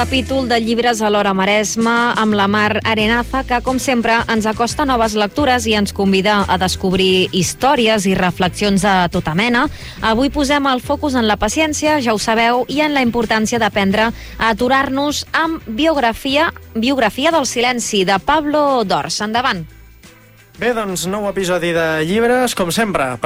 Capítol de llibres a l'Hora Maresme amb la Mar Arenaza, que com sempre ens acosta noves lectures i ens convida a descobrir històries i reflexions de tota mena. Avui posem el focus en la paciència, ja ho sabeu, i en la importància d'aprendre a aturar-nos amb Biografia del silenci, de Pablo Dors. Endavant. Bé, doncs, nou episodi de llibres, com sempre.